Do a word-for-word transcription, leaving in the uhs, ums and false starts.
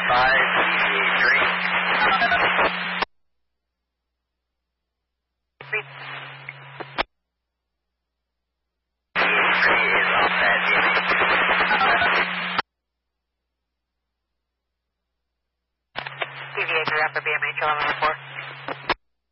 five, deviate three. Deviate three is off that deviate. Deviate three, upper B M H eleven oh four.